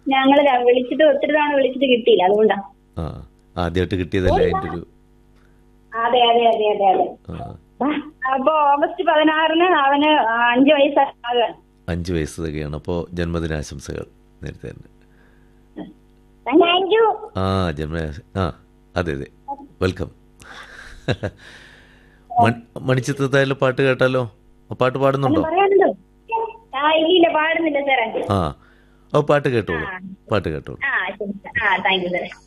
ഞങ്ങള് വിളിച്ചിട്ട് ഒത്തിരി തവണ വിളിച്ചിട്ട് കിട്ടിയില്ല, അതുകൊണ്ടാ. ആ, ആദ്യമായിട്ട് കിട്ടിയതല്ലേ അതിൻ്റെ ഒരു. അതെ അതെ അതെ അതെ അതെ. അപ്പൊ ഓഗസ്റ്റ് 16 അവന് 5 വയസ്സാകാൻ. 5 വയസ്സ് തികയാണ്. അപ്പോൾ ജന്മദിനാശംസകൾ നേരത്തെ തന്നെ. Thank you. ആ അതെ അതെ, വെൽക്കം. മണിച്ചിത്രത്തായാലും പാട്ട് കേട്ടാലോ? പാട്ട് പാടുന്നുണ്ടോ? പറയാനുണ്ടോ? ഇല്ല, പാടുന്നില്ല സാറേ. ആ, പാട്ട് കേട്ടോളൂ, പാട്ട് കേട്ടോളൂ. ശരി സാർ. താങ്ക് യു സാറേ.